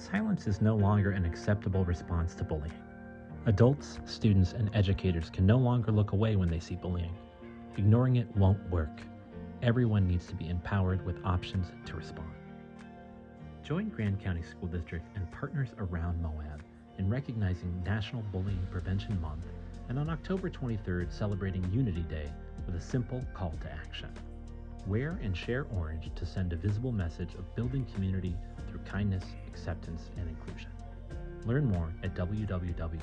Silence is no longer an acceptable response to bullying. Adults, students, and educators can no longer look away when they see bullying. Ignoring it won't work. Everyone needs to be empowered with options to respond. Join Grand County School District and partners around Moab in recognizing National Bullying Prevention Month and on October 23rd celebrating Unity Day with a simple call to action. Wear and share orange to send a visible message of building community through kindness, acceptance, and inclusion. Learn more at www.pacer.org.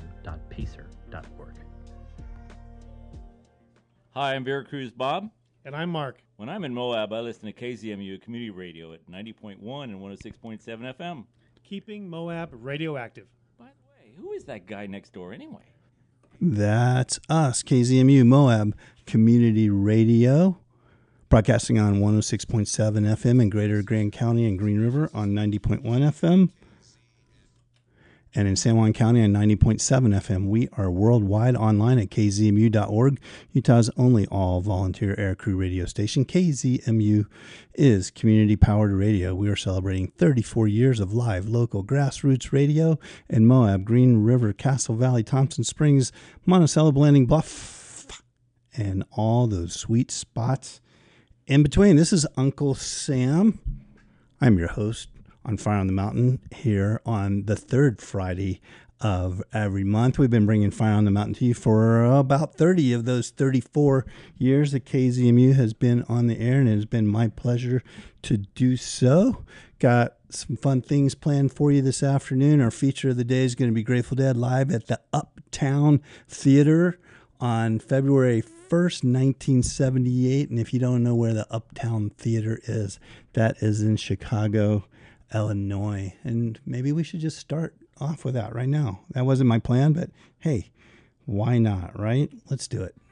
Hi, I'm Veracruz Bob. And I'm Mark. When I'm in Moab, I listen to KZMU Community Radio at 90.1 and 106.7 FM. Keeping Moab radioactive. By the way, who is that guy next door anyway? That's us, KZMU Moab Community Radio, broadcasting on 106.7 FM in Greater Grand County and Green River on 90.1 FM, and in San Juan County on 90.7 FM. We are worldwide online at kzmu.org, Utah's only all-volunteer aircrew radio station. KZMU is community-powered radio. We are celebrating 34 years of live, local, grassroots radio in Moab, Green River, Castle Valley, Thompson Springs, Monticello, Blanding Bluff, and all those sweet spots in between. This is Uncle Sam. I'm your host on Fire on the Mountain here on the third Friday of every month. We've been bringing Fire on the Mountain to you for about 30 of those 34 years that KZMU has been on the air, and it has been my pleasure to do so. Got some fun things planned for you this afternoon. Our feature of the day is going to be Grateful Dead live at the Uptown Theater on February 1st, 1978. And if you don't know where the Uptown Theater is, that is in Chicago, Illinois. And maybe we should just start off with that right now. That wasn't my plan, but hey, why not, right? Let's do it.